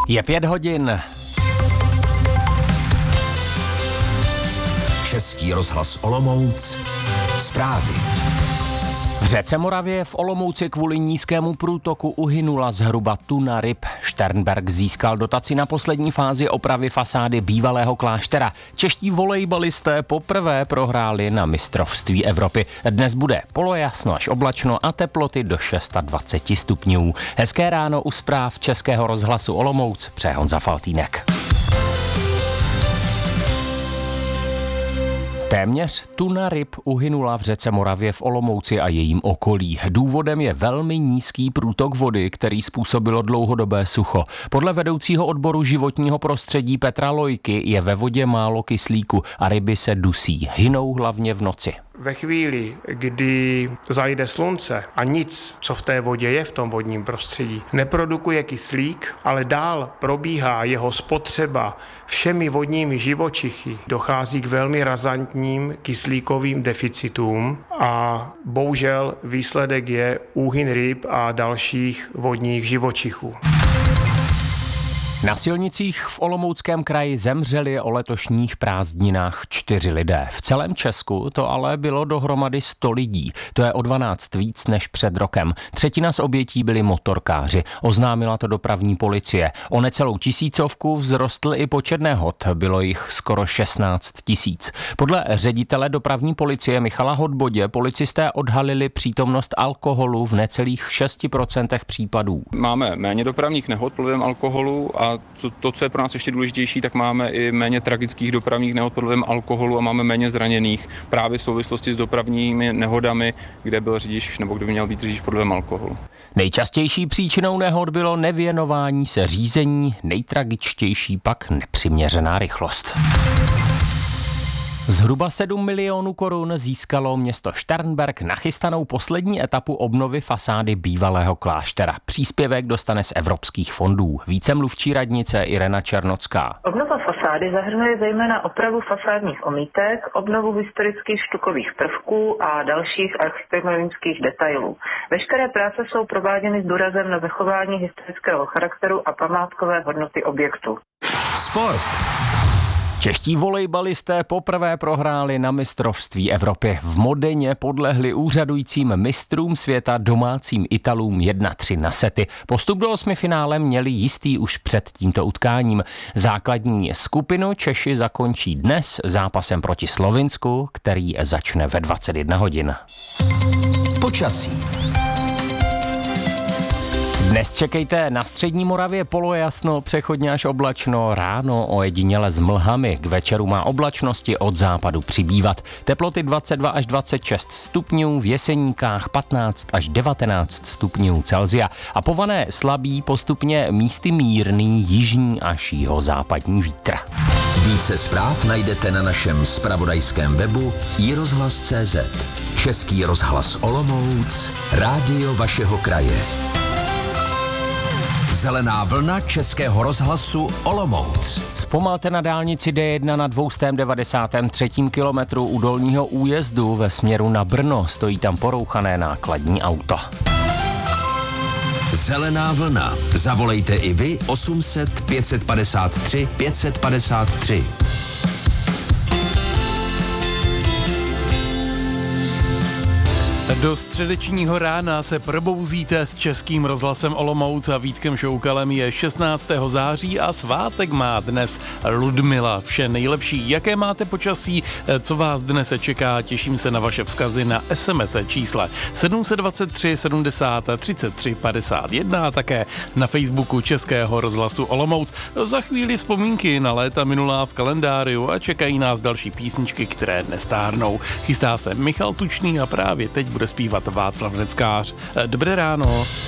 Je 5 hodin. Český rozhlas Olomouc. Zprávy. V řece Moravě v Olomouci kvůli nízkému průtoku uhynula zhruba tuna ryb. Šternberk získal dotaci na poslední fázi opravy fasády bývalého kláštera. Čeští volejbalisté poprvé prohráli na mistrovství Evropy. Dnes bude polojasno až oblačno a teploty do 26 stupňů. Hezké ráno u zpráv Českého rozhlasu Olomouc přeje Honza Faltýnek. Téměř tuna ryb uhynula v řece Moravě v Olomouci a jejím okolí. Důvodem je velmi nízký průtok vody, který způsobilo dlouhodobé sucho. Podle vedoucího odboru životního prostředí Petra Lojky je ve vodě málo kyslíku a ryby se dusí. Hynou hlavně v noci. Ve chvíli, kdy zajde slunce a nic, co v té vodě je v tom vodním prostředí, neprodukuje kyslík, ale dál probíhá jeho spotřeba všemi vodními živočichy, dochází k velmi razantním kyslíkovým deficitům a bohužel výsledek je úhyn ryb a dalších vodních živočichů. Na silnicích v Olomouckém kraji zemřeli o letošních prázdninách 4 lidé. V celém Česku to ale bylo dohromady 100 lidí. To je o 12 víc než před rokem. Třetina z obětí byli motorkáři. Oznámila to dopravní policie. O necelou 1000 vzrostl i počet nehod. Bylo jich skoro 16 000. Podle ředitele dopravní policie Michala Hodbodě policisté odhalili přítomnost alkoholu v necelých 6% případů. Máme méně dopravních nehod pod vlivem alkoholu a to, co je pro nás ještě důležitější, tak máme i méně tragických dopravních nehod pod vlivem alkoholu a máme méně zraněných právě v souvislosti s dopravními nehodami, kde byl řidič nebo kde by měl být řidič pod vlivem alkoholu. Nejčastější příčinou nehod bylo nevěnování se řízení, nejtragičtější pak nepřiměřená rychlost. Zhruba 7 milionů korun získalo město Šternberk na chystanou poslední etapu obnovy fasády bývalého kláštera. Příspěvek dostane z evropských fondů. Více mluvčí radnice Irena Černocká. Obnova fasády zahrnuje zejména opravu fasádních omítek, obnovu historických štukových prvků a dalších architektonických detailů. Veškeré práce jsou prováděny s důrazem na zachování historického charakteru a památkové hodnoty objektu. Sport. Čeští volejbalisté poprvé prohráli na mistrovství Evropy. V Modeně podlehli úřadujícím mistrům světa domácím Italům 1-3 na sety. Postup do 8finále měli jistý už před tímto utkáním. Základní skupinu Češi zakončí dnes zápasem proti Slovinsku, který začne ve 21 hodin. Počasí. Dnes čekejte na střední Moravě polojasno, přechodně až oblačno, ráno ojediněle s mlhami. K večeru má oblačnosti od západu přibývat. Teploty 22 až 26 stupňů, v Jeseníkách 15 až 19 stupňů Celsia. A po Vané slabý, postupně místy mírný jižní až jihozápadní vítr. Více zpráv najdete na našem zpravodajském webu iRozhlas.cz. Český rozhlas Olomouc, rádio vašeho kraje. Zelená vlna Českého rozhlasu Olomouc. Zpomalte na dálnici D1 na 293. kilometru u Dolního újezdu ve směru na Brno. Stojí tam porouchané nákladní auto. Zelená vlna. Zavolejte i vy 800 553 553. Do středečního rána se probouzíte s Českým rozhlasem Olomouc a Vítkem Šoukalem. Je 16. září a svátek má dnes Ludmila. Vše nejlepší. Jaké máte počasí, co vás dnes čeká? Těším se na vaše vzkazy na SMS čísle 723 70 33 51 a také na Facebooku Českého rozhlasu Olomouc. Za chvíli vzpomínky na léta minulá v kalendáriu a čekají nás další písničky, které nestárnou. Chystá se Michal Tučný a právě teď bude zpívat Václav Neckář. Dobré ráno.